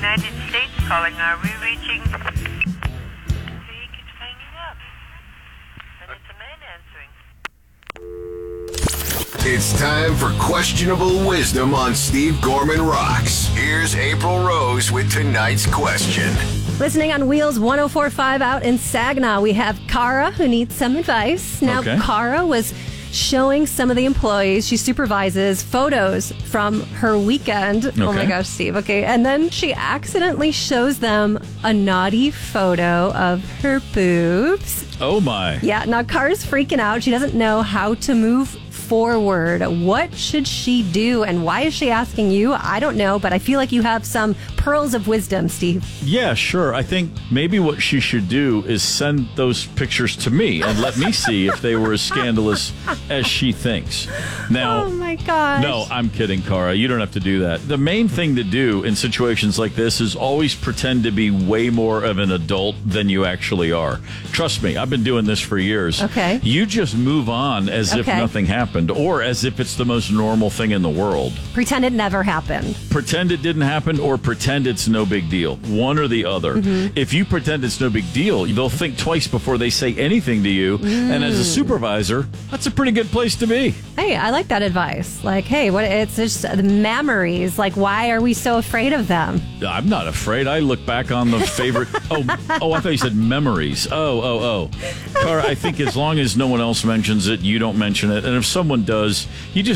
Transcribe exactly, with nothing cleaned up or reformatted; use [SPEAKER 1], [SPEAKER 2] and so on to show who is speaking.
[SPEAKER 1] United States calling. Are we reaching? He keeps hanging up. And it's a man answering.
[SPEAKER 2] It's time for Questionable Wisdom on Steve Gorman Rocks. Here's April Rose with tonight's question.
[SPEAKER 3] Listening on Wheels one oh four point five out in Saginaw, we have Cara who needs some advice. Now,
[SPEAKER 4] Okay.
[SPEAKER 3] Cara was showing some of the employees she supervises photos from her weekend. Oh my
[SPEAKER 4] Okay.
[SPEAKER 3] gosh, Steve. Okay. And then she accidentally shows them a naughty photo of her boobs.
[SPEAKER 4] Oh, my.
[SPEAKER 3] Yeah. Now, Cara's freaking out. She doesn't know how to move forward. What should she do? And why is she asking you? I don't know, but I feel like you have some pearls of wisdom, Steve.
[SPEAKER 4] Yeah, sure. I think maybe what she should do is send those pictures to me and let me see if they were as scandalous as she thinks. Now,
[SPEAKER 3] Oh my gosh.
[SPEAKER 4] no, I'm kidding, Cara. You don't have to do that. The main thing to do in situations like this is always pretend to be way more of an adult than you actually are. Trust me, I've been doing this for years.
[SPEAKER 3] Okay.
[SPEAKER 4] You just move on as if
[SPEAKER 3] Okay.
[SPEAKER 4] nothing happened or as if it's the most normal thing in the world.
[SPEAKER 3] Pretend it never happened.
[SPEAKER 4] Pretend it didn't happen or pretend it's no big deal. One or the other.
[SPEAKER 3] Mm-hmm.
[SPEAKER 4] If you pretend it's no big deal, they'll think twice before they say anything to you. And as a supervisor, that's a pretty good place to be.
[SPEAKER 3] Hey, I like that advice. Like, hey, what? It's just the memories. Like, why are we so afraid of them?
[SPEAKER 4] I'm not afraid. I look back on the favorite. oh, oh, I thought you said memories. Oh, oh, oh. Cara, I think as long as no one else mentions it, you don't mention it. And if someone does, you just